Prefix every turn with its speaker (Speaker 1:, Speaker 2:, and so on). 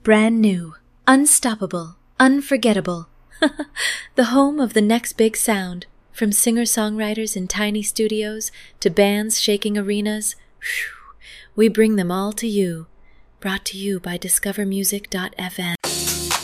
Speaker 1: Brand new, unstoppable, unforgettable. The home of the next big sound. From singer-songwriters in tiny studios to bands shaking arenas, we bring them all to you. Brought to you by discovermusic.fm.